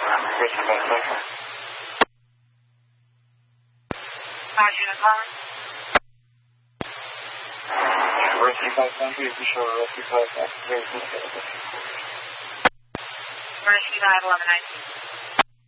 Station vacation. Unit calling. Rescue 500, be sure Rescue 5 activation. Rescue 91119.